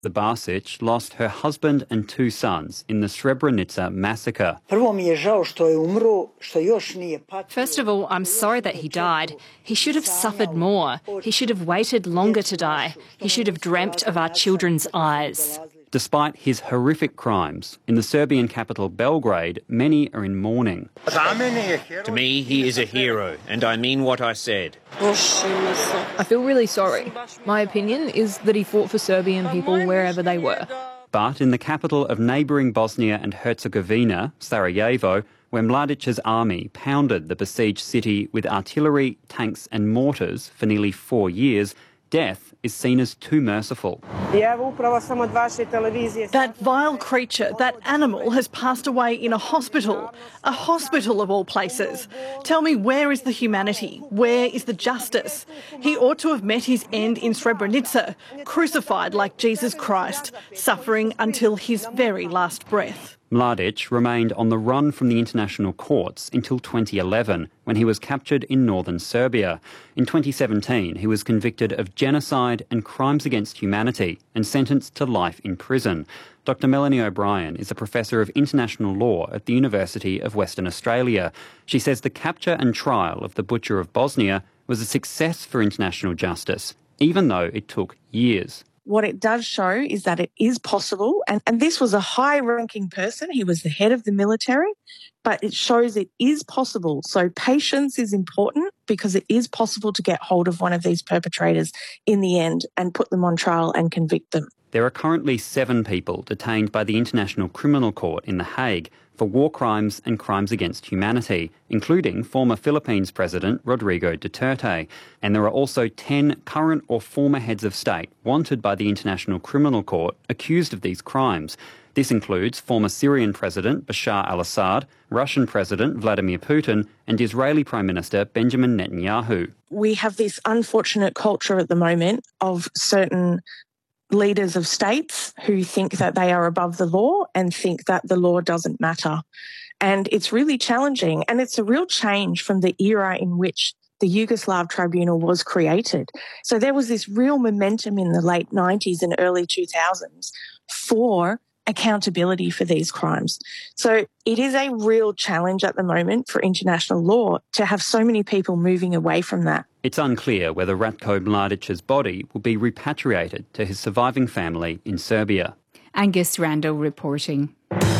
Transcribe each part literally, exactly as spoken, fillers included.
The Basic lost her husband and two sons in the Srebrenica massacre. First of all, I'm sorry that he died. He should have suffered more. He should have waited longer to die. He should have dreamt of our children's eyes. Despite his horrific crimes, in the Serbian capital Belgrade, many are in mourning. To me, he is a hero, and I mean what I said. I feel really sorry. My opinion is that he fought for Serbian people wherever they were. But in the capital of neighbouring Bosnia and Herzegovina, Sarajevo, where Mladic's army pounded the besieged city with artillery, tanks and mortars for nearly four years, death is seen as too merciful. That vile creature, that animal, has passed away in a hospital. A hospital of all places. Tell me, where is the humanity? Where is the justice? He ought to have met his end in Srebrenica, crucified like Jesus Christ, suffering until his very last breath. Mladic remained on the run from the international courts until twenty eleven, when he was captured in northern Serbia. In twenty seventeen, he was convicted of genocide and crimes against humanity and sentenced to life in prison. Doctor Melanie O'Brien is a professor of international law at the University of Western Australia. She says the capture and trial of the Butcher of Bosnia was a success for international justice, even though it took years. What it does show is that it is possible, and, and this was a high-ranking person. He was the head of the military, but it shows it is possible. So patience is important because it is possible to get hold of one of these perpetrators in the end and put them on trial and convict them. There are currently seven people detained by the International Criminal Court in The Hague for war crimes and crimes against humanity, including former Philippines President Rodrigo Duterte. And there are also ten current or former heads of state wanted by the International Criminal Court accused of these crimes. This includes former Syrian President Bashar al-Assad, Russian President Vladimir Putin and Israeli Prime Minister Benjamin Netanyahu. We have this unfortunate culture at the moment of certain leaders of states who think that they are above the law and think that the law doesn't matter. And it's really challenging, and it's a real change from the era in which the Yugoslav Tribunal was created. So there was this real momentum in the late nineties and early two thousands for accountability for these crimes. So it is a real challenge at the moment for international law to have so many people moving away from that. It's unclear whether Ratko Mladic's body will be repatriated to his surviving family in Serbia. Angus Randall reporting.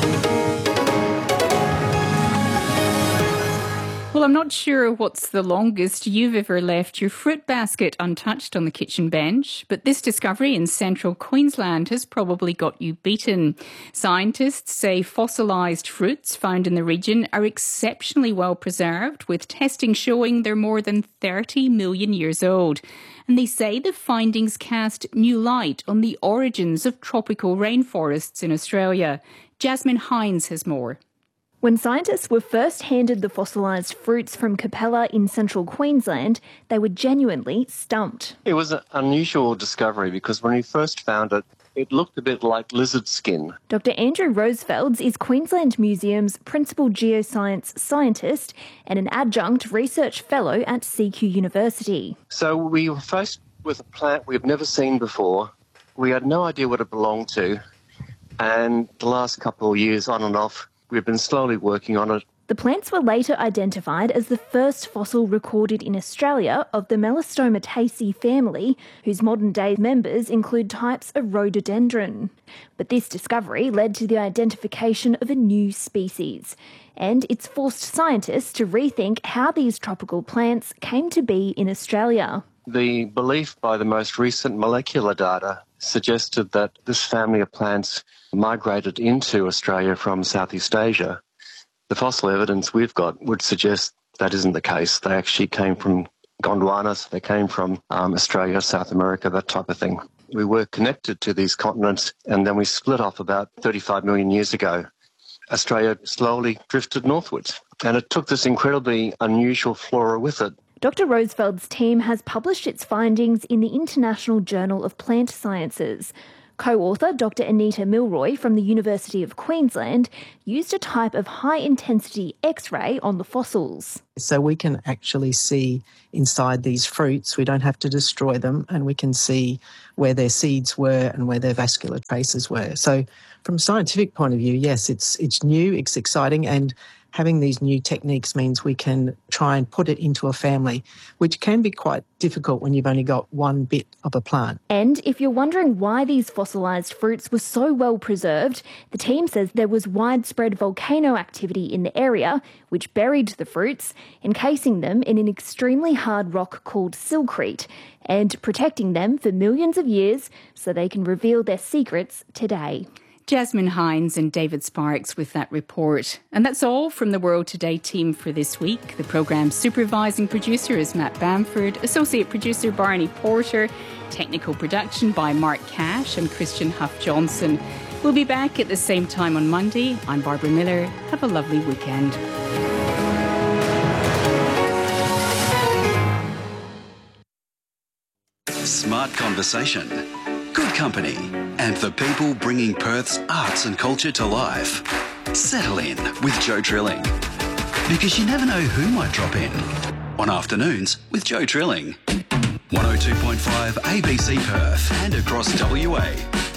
Well, I'm not sure what's the longest you've ever left your fruit basket untouched on the kitchen bench, but this discovery in central Queensland has probably got you beaten. Scientists say fossilised fruits found in the region are exceptionally well preserved, with testing showing they're more than thirty million years old. And they say the findings cast new light on the origins of tropical rainforests in Australia. Jasmine Hines has more. When scientists were first handed the fossilised fruits from Capella in central Queensland, they were genuinely stumped. It was an unusual discovery because when we first found it, it looked a bit like lizard skin. Doctor Andrew Rosefelds is Queensland Museum's principal geoscience scientist and an adjunct research fellow at C Q University. So we were faced with a plant we've never seen before. We had no idea what it belonged to, and the last couple of years, on and off, we've been slowly working on it. The plants were later identified as the first fossil recorded in Australia of the Melastomataceae family, whose modern-day members include types of rhododendron. But this discovery led to the identification of a new species, and it's forced scientists to rethink how these tropical plants came to be in Australia. The belief by the most recent molecular data suggested that this family of plants migrated into Australia from Southeast Asia. The fossil evidence we've got would suggest that isn't the case. They actually came from Gondwana, so they came from um, Australia, South America, that type of thing. We were connected to these continents, and then we split off about thirty-five million years ago. Australia slowly drifted northwards, and it took this incredibly unusual flora with it. Doctor Rosefeld's team has published its findings in the International Journal of Plant Sciences. Co-author Doctor Anita Milroy from the University of Queensland used a type of high-intensity X-ray on the fossils. So we can actually see inside these fruits. We don't have to destroy them, and we can see where their seeds were and where their vascular traces were. So from a scientific point of view, yes, it's it's new, it's exciting, and having these new techniques means we can try and put it into a family, which can be quite difficult when you've only got one bit of a plant. And if you're wondering why these fossilised fruits were so well preserved, the team says there was widespread volcano activity in the area, which buried the fruits, encasing them in an extremely hard rock called silcrete, and protecting them for millions of years so they can reveal their secrets today. Jasmine Hines and David Sparks with that report. And that's all from the World Today team for this week. The programme's supervising producer is Matt Bamford, associate producer Barney Porter, technical production by Mark Cash and Christian Huff-Johnson. We'll be back at the same time on Monday. I'm Barbara Miller. Have a lovely weekend. Smart conversation, good company, and the people bringing Perth's arts and culture to life. Settle in with Joe Trilling, because you never know who might drop in on Afternoons with Joe Trilling. one oh two point five A B C Perth and across W A.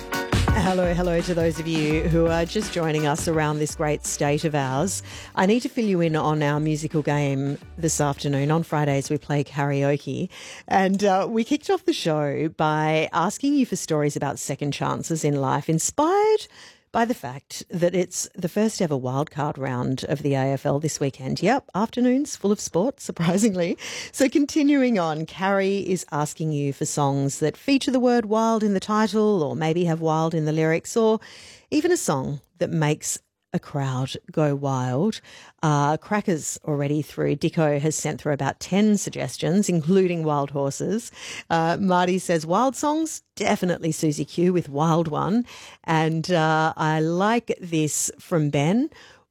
Hello, hello to those of you who are just joining us around this great state of ours. I need to fill you in on our musical game this afternoon. On Fridays, we play karaoke. And uh, we kicked off the show by asking you for stories about second chances in life, inspired by the fact that it's the first ever wildcard round of the A F L this weekend. Yep, afternoons full of sport, surprisingly. So continuing on, Carrie is asking you for songs that feature the word wild in the title, or maybe have wild in the lyrics, or even a song that makes a crowd go wild. Uh, Crackers already through. Dicko has sent through about ten suggestions, including wild horses. Uh, Marty says wild songs, definitely Susie Q with Wild One. And uh, I like this from Ben.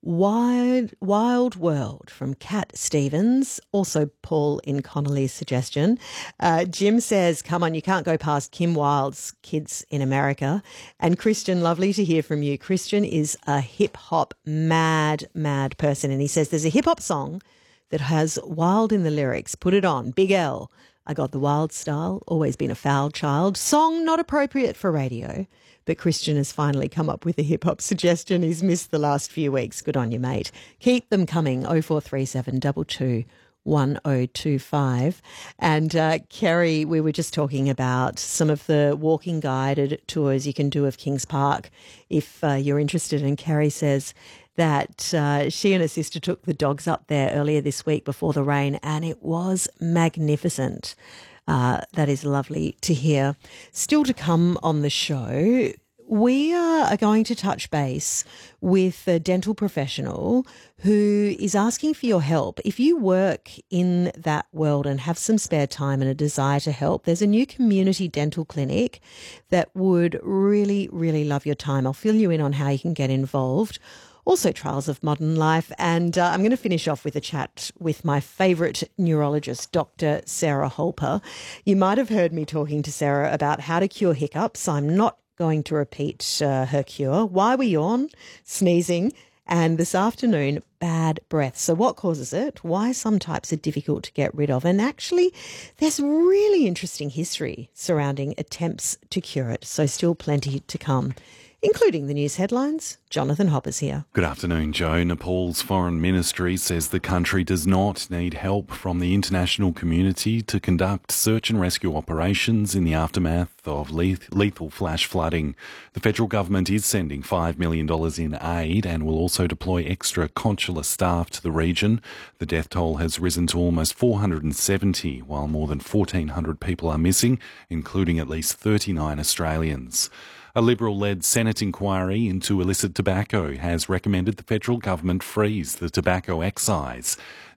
Wild, Wild World from Cat Stevens, also Paul in Connolly's suggestion. Uh, Jim says, come on, you can't go past Kim Wilde's Kids in America. And Christian, lovely to hear from you. Christian is a hip-hop mad, mad person. And he says there's a hip-hop song that has wild in the lyrics. Put it on. Big L. I got the wild style, always been a foul child. Song not appropriate for radio. But Christian has finally come up with a hip-hop suggestion. He's missed the last few weeks. Good on you, mate. Keep them coming, oh four three seven two two one oh two five. And uh, Kerry, we were just talking about some of the walking guided tours you can do of Kings Park if uh, you're interested. And Kerry says that uh, she and her sister took the dogs up there earlier this week before the rain, and it was magnificent. Uh, that is lovely to hear. Still to come on the show, we are going to touch base with a dental professional who is asking for your help. If you work in that world and have some spare time and a desire to help, there's a new community dental clinic that would really, really love your time. I'll fill you in on how you can get involved. Also Trials of Modern Life. And uh, I'm going to finish off with a chat with my favourite neurologist, Doctor Sarah Holper. You might have heard me talking to Sarah about how to cure hiccups. I'm not going to repeat uh, her cure. Why we yawn, sneezing, and this afternoon, bad breath. So what causes it? Why some types are difficult to get rid of? And actually, there's really interesting history surrounding attempts to cure it. So still plenty to come, including the news headlines. Jonathan Hopper's here. Good afternoon, Joe. Nepal's foreign ministry says the country does not need help from the international community to conduct search and rescue operations in the aftermath of lethal flash flooding. The federal government is sending five million dollars in aid and will also deploy extra consular staff to the region. The death toll has risen to almost four hundred seventy, while more than fourteen hundred people are missing, including at least thirty-nine Australians. A Liberal-led Senate inquiry into illicit tobacco has recommended the federal government freeze the tobacco excise.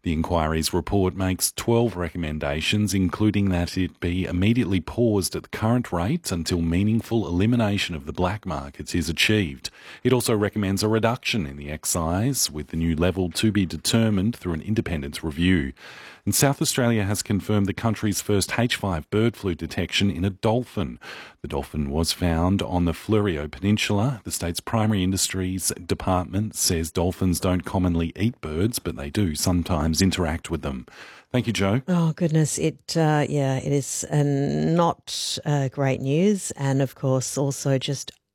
The inquiry's report makes twelve recommendations, including that it be immediately paused at the current rate until meaningful elimination of the black markets is achieved. It also recommends a reduction in the excise, with the new level to be determined through an independent review. And South Australia has confirmed the country's first H five bird flu detection in a dolphin. The dolphin was found on the Fleurieu Peninsula. The state's primary industries department says dolphins don't commonly eat birds, but they do sometimes interact with them. Thank you, Jo. Oh, goodness. It, uh, yeah, it is uh, not uh, great news. And of course, also just